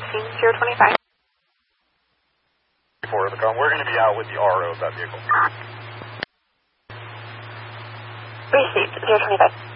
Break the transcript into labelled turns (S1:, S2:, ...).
S1: Receiving 025.
S2: For the call, we're going to be out with the RO of that vehicle.
S1: Received 025.